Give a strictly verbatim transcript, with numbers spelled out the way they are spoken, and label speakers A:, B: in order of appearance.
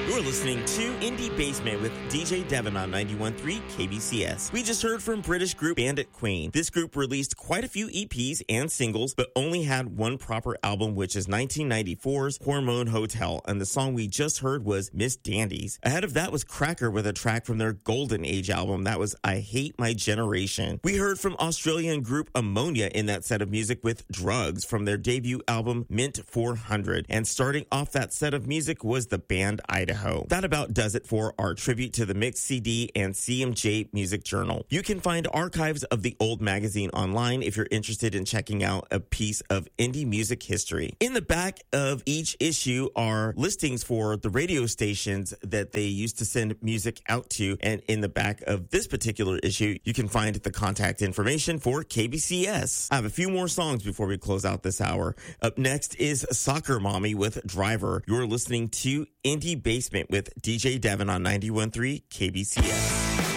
A: You're listening to Indie Basement with D J Devin on ninety-one point three K B C S. We just heard from British group Bandit Queen. This group released quite a few E Ps and singles, but only had one proper album, which is nineteen ninety-four's Hormone Hotel, and the song we just heard was Miss Dandies. Ahead of that was Cracker with a track from their Golden Age album. That was I Hate My Generation. We heard from Australian group Ammonia in that set of music with Drugs from their debut album Mint four hundred. And starting off that set of music was the band Idaho. That about does it for our tribute to the Mix C D and C M J Music Journal. You can find archives of the old magazine online if you're interested in checking out a piece of indie music history. In the back of each issue are listings for the radio stations that they used to send music out to, and in the back of this particular issue, you can find the contact information for K B C S. I have a few more songs before we close out this hour. Up next is Soccer Mommy with Driver. You're listening to Indie Basement with D J Devin on ninety-one point three K B C S.